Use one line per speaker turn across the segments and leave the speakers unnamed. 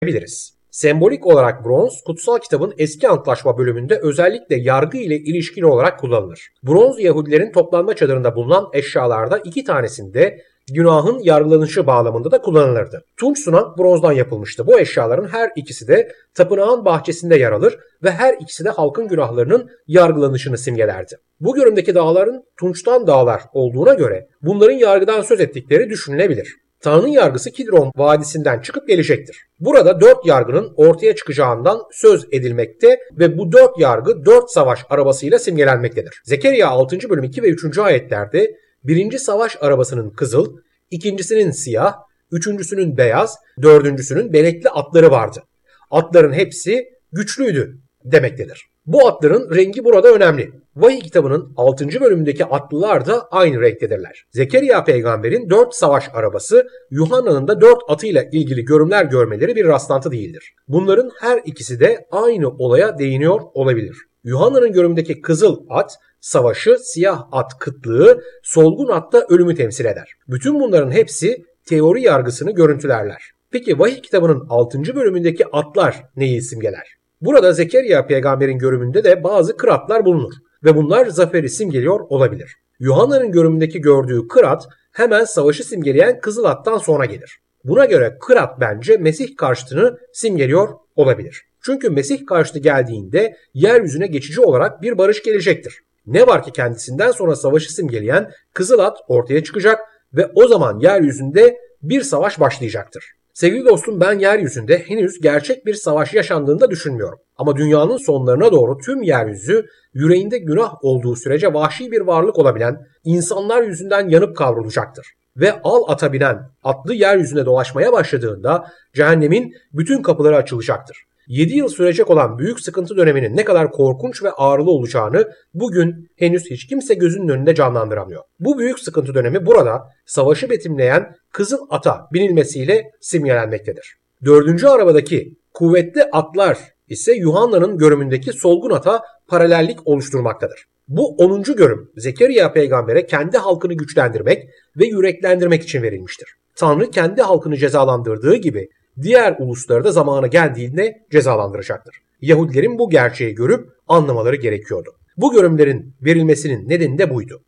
biliriz. Sembolik olarak bronz, kutsal kitabın eski antlaşma bölümünde özellikle yargı ile ilişkili olarak kullanılır. Bronz Yahudilerin toplanma çadırında bulunan eşyalarda 2 tanesinde günahın yargılanışı bağlamında da kullanılırdı. Tunç sunak bronzdan yapılmıştı. Bu eşyaların her ikisi de tapınağın bahçesinde yer alır ve her ikisi de halkın günahlarının yargılanışını simgelerdi. Bu görümdeki dağların tunçtan dağlar olduğuna göre bunların yargıdan söz ettikleri düşünülebilir. Tanrı'nın yargısı Kidron Vadisi'nden çıkıp gelecektir. Burada 4 yargının ortaya çıkacağından söz edilmekte ve bu 4 yargı 4 savaş arabasıyla simgelenmektedir. Zekeriya 6. bölüm 2 ve 3. ayetlerde birinci savaş arabasının kızıl, ikincisinin siyah, üçüncüsünün beyaz, dördüncüsünün benekli atları vardı. Atların hepsi güçlüydü demektedir. Bu atların rengi burada önemli. Vahiy kitabının 6. bölümündeki atlılar da aynı renktedirler. Zekeriya peygamberin 4 savaş arabası, Yuhanna'nın da 4 atıyla ilgili görümler görmeleri bir rastlantı değildir. Bunların her ikisi de aynı olaya değiniyor olabilir. Yuhanna'nın görümündeki kızıl at, savaşı, siyah at kıtlığı, solgun at da ölümü temsil eder. Bütün bunların hepsi teori yargısını görüntülerler. Peki Vahiy kitabının 6. bölümündeki atlar neyi simgeler? Burada Zekeriya peygamberin görümünde de bazı kıratlar bulunur ve bunlar zaferi simgeliyor olabilir. Yuhanna'nın görümündeki gördüğü kırat hemen savaşı simgeleyen kızıl attan sonra gelir. Buna göre kırat bence Mesih karşıtını simgeliyor olabilir. Çünkü Mesih karşıtı geldiğinde yeryüzüne geçici olarak bir barış gelecektir. Ne var ki kendisinden sonra savaşı simgeleyen kızıl at ortaya çıkacak ve o zaman yeryüzünde bir savaş başlayacaktır. Sevgili dostum, ben yeryüzünde henüz gerçek bir savaş yaşandığını da düşünmüyorum. Ama dünyanın sonlarına doğru tüm yeryüzü yüreğinde günah olduğu sürece vahşi bir varlık olabilen insanlar yüzünden yanıp kavrulacaktır. Ve al ata binen atlı yeryüzünde dolaşmaya başladığında cehennemin bütün kapıları açılacaktır. 7 yıl sürecek olan büyük sıkıntı döneminin ne kadar korkunç ve ağrılı olacağını bugün henüz hiç kimse gözünün önünde canlandıramıyor. Bu büyük sıkıntı dönemi burada savaşı betimleyen kızıl ata binilmesiyle simgelenmektedir. 4. arabadaki kuvvetli atlar ise Yuhanna'nın görümündeki solgun ata paralellik oluşturmaktadır. Bu 10. görüm Zekeriya peygambere kendi halkını güçlendirmek ve yüreklendirmek için verilmiştir. Tanrı kendi halkını cezalandırdığı gibi diğer ulusları da zamanı geldiğinde cezalandıracaktır. Yahudilerin bu gerçeği görüp anlamaları gerekiyordu. Bu görümlerin verilmesinin nedeni de buydu.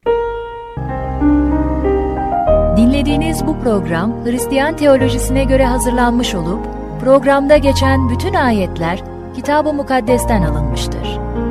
Dinlediğiniz bu program Hristiyan teolojisine göre hazırlanmış olup programda geçen bütün ayetler Kitab-ı Mukaddes'ten alınmıştır.